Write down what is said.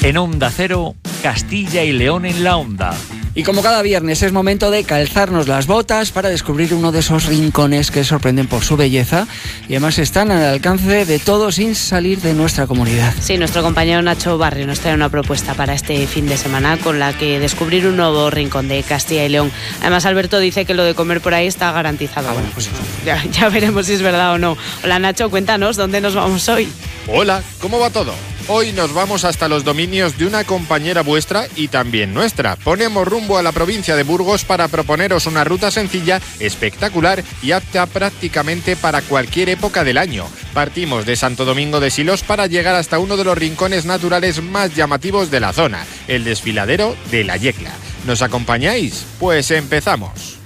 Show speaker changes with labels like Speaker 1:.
Speaker 1: En Onda Cero, Castilla y León en la Onda.
Speaker 2: Y como cada viernes es momento de calzarnos las botas para descubrir uno de esos rincones que sorprenden por su belleza y además están al alcance de todos sin salir de nuestra comunidad.
Speaker 3: Sí, nuestro compañero Nacho Barrio nos trae una propuesta para este fin de semana con la que descubrir un nuevo rincón de Castilla y León. Además, Alberto dice que lo de comer por ahí está garantizado.
Speaker 2: Bueno, pues
Speaker 3: ya veremos si es verdad o no. Hola Nacho, cuéntanos, ¿dónde nos vamos hoy?
Speaker 4: Hola, ¿cómo va todo? Hoy nos vamos hasta los dominios de una compañera vuestra y también nuestra. Ponemos rumbo a la provincia de Burgos para proponeros una ruta sencilla, espectacular y apta prácticamente para cualquier época del año. Partimos de Santo Domingo de Silos para llegar hasta uno de los rincones naturales más llamativos de la zona, el desfiladero de la Yecla. ¿Nos acompañáis? Pues empezamos.